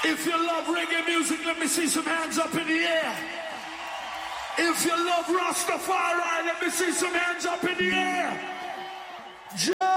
If you love reggae music, let me see some hands up in the air. If you love Rastafari, let me see some hands up in the air.